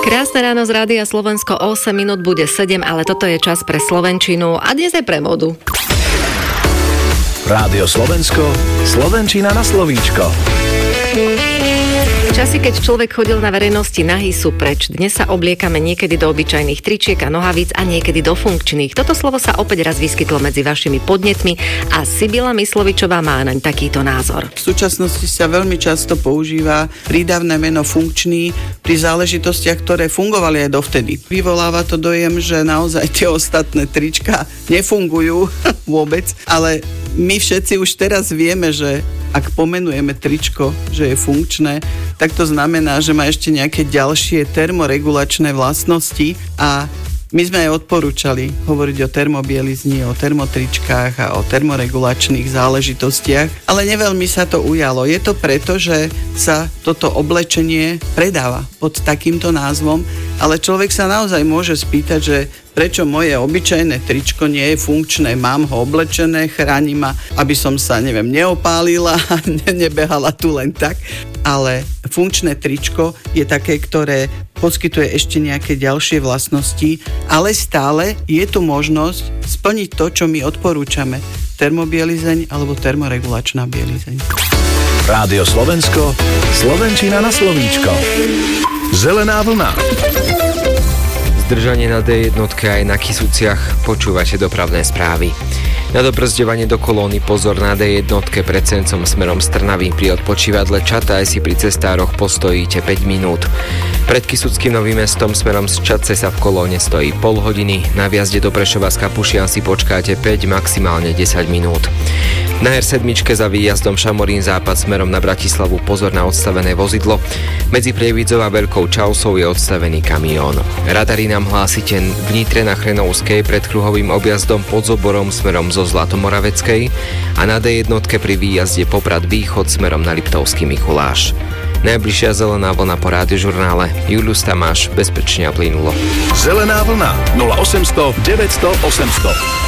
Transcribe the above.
Krásne ráno z Rádia Slovensko, 8 minút bude 7, ale toto je čas pre slovenčinu a dnes aj pre modu. Rádio Slovensko, slovenčina na slovíčko. Časy, keď človek chodil na verejnosti nahý, sú preč. Dnes sa obliekame niekedy do obyčajných tričiek a nohavíc a niekedy do funkčných. Toto slovo sa opäť raz vyskytlo medzi vašimi podnetmi a Sibila Myslovičová má naň takýto názor. V súčasnosti sa veľmi často používa prídavné meno funkčný pri záležitostiach, ktoré fungovali aj dovtedy. Vyvoláva to dojem, že naozaj tie ostatné trička nefungujú vôbec, ale my všetci už teraz vieme, že ak pomenujeme tričko, že je funkčné, tak to znamená, že má ešte nejaké ďalšie termoregulačné vlastnosti a my sme aj odporúčali hovoriť o termobielizni, o termotričkách a o termoregulačných záležitostiach, ale neveľmi sa to ujalo. Je to preto, že sa toto oblečenie predáva pod takýmto názvom, ale človek sa naozaj môže spýtať, že prečo moje obyčajné tričko nie je funkčné, mám ho oblečené, chráni ma, aby som sa, neopálila a nebehala tu len tak, ale funkčné tričko je také, ktoré poskytuje ešte nejaké ďalšie vlastnosti, ale stále je tu možnosť splniť to, čo my odporúčame. Termobielizeň alebo termoregulačná bielizeň. Rádio Slovensko, slovenčina na slovíčko. Zelená vlna. Zdržanie na D1 aj na Kysuciach, počúvate dopravné správy. Na dobrzďovanie do kolóny pozor na D1 pred Sencom smerom z Trnavy. Pri odpočívadle Čataj si pri cestároch postojíte 5 minút. Pred Kysuckým Novým Mestom smerom z Čadce sa v kolóne stojí pol hodiny. Na vjazde do Prešova z Kapušian si počkáte 5, maximálne 10 minút. Na R7 za výjazdom Šamorín západ smerom na Bratislavu pozor na odstavené vozidlo. Medzi Prievidzou a Veľkou Čausou je odstavený kamión. Radary nám hlásite v Nitre na Chrenovskej pred kruhovým objazdom pod Zoborom smerom zo Zlatomoraveckej a na D1 pri výjazde Poprad Východ smerom na Liptovský Mikuláš. Najbližšia zelená vlna po Rádiožurnále. Julius Tamáš, bezpečne a plynulo. Zelená vlna 0800 900 800.